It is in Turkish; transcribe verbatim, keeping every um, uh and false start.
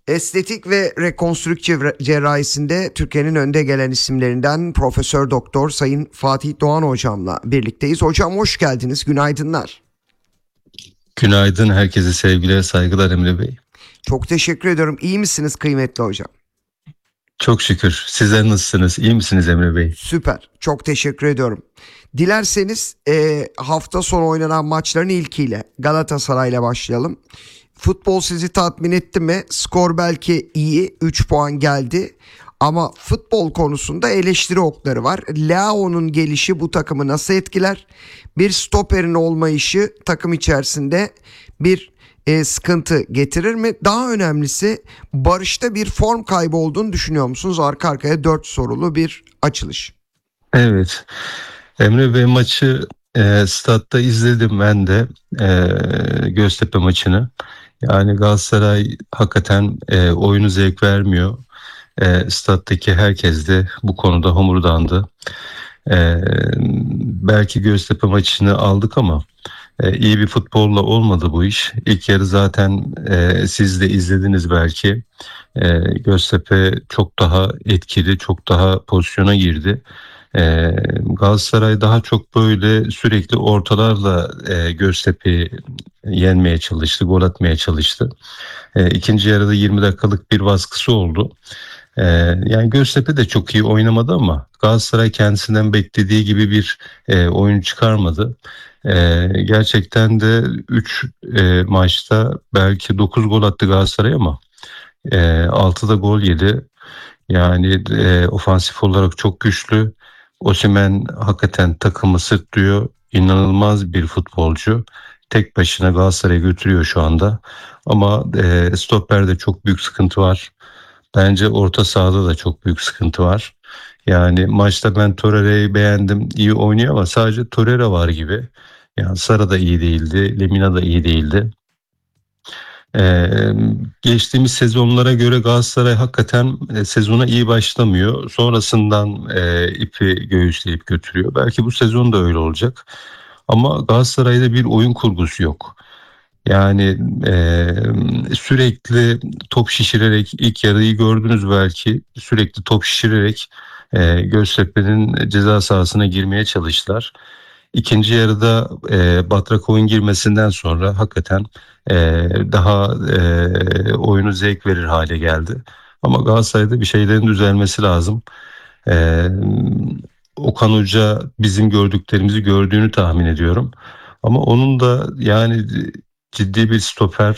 Estetik ve rekonstrüktif cerrahisinde Türkiye'nin önde gelen isimlerinden Profesör Doktor Sayın Fatih Doğan hocamla birlikteyiz. Hocam hoş geldiniz. Günaydınlar. Günaydın, herkese sevgiler, saygılar Emre Bey. Çok teşekkür ediyorum. İyi misiniz kıymetli hocam? Çok şükür. Sizler nasılsınız? İyi misiniz Emre Bey? Süper. Çok teşekkür ediyorum. Dilerseniz e, hafta sonu oynanan maçların ilkiyle Galatasaray'la başlayalım. Futbol sizi tatmin etti mi? Skor belki iyi. üç puan geldi. Ama futbol konusunda eleştiri okları var. Leao'nun gelişi bu takımı nasıl etkiler? Bir stoperin olmayışı takım içerisinde bir e, sıkıntı getirir mi? Daha önemlisi Barış'ta bir form kaybı olduğunu düşünüyor musunuz? Arka arkaya dört sorulu bir açılış. Evet. Emre Bey, maçı e, statta izledim ben de, e, Göztepe maçını. Yani Galatasaray hakikaten e, oyunu zevk vermiyor. E, stattaki herkes de bu konuda homurdandı. E, belki Göztepe maçını aldık ama e, iyi bir futbolla olmadı bu iş. İlk yarı zaten e, siz de izlediniz belki. E, Göztepe çok daha etkili, çok daha pozisyona girdi. E, Galatasaray daha çok böyle sürekli ortalarla e, Göztepe'yi yenmeye çalıştı, gol atmaya çalıştı. E, ikinci yarıda yirmi dakikalık bir baskısı oldu. E, yani Göztepe de çok iyi oynamadı ama Galatasaray kendisinden beklediği gibi bir e, oyun çıkarmadı. E, gerçekten de üç e, maçta belki dokuz gol attı Galatasaray ama e, altıda gol yedi. Yani e, ofansif olarak çok güçlü. Osimhen hakikaten takımı sırtlıyor. İnanılmaz bir futbolcu. Tek başına Galatasaray'ı götürüyor şu anda. Ama e, stoperde çok büyük sıkıntı var. Bence orta sahada da çok büyük sıkıntı var. Yani maçta ben Torreira'yı beğendim. İyi oynuyor ama sadece Torreira var gibi. Yani Sara da iyi değildi. Lemina da iyi değildi. Ee, geçtiğimiz sezonlara göre Galatasaray hakikaten e, sezona iyi başlamıyor. Sonrasından e, ipi göğüsleyip götürüyor. Belki bu sezon da öyle olacak. Ama Galatasaray'da bir oyun kurgusu yok. Yani e, sürekli top şişirerek, ilk yarıyı gördünüz belki, sürekli top şişirerek e, Göztepe'nin ceza sahasına girmeye çalıştılar. İkinci yarıda e, Batrak oyun girmesinden sonra hakikaten e, daha e, oyunu zevk verir hale geldi. Ama Galatasaray'da bir şeylerin düzelmesi lazım. E, Okan Hoca bizim gördüklerimizi gördüğünü tahmin ediyorum. Ama onun da yani ciddi bir stoper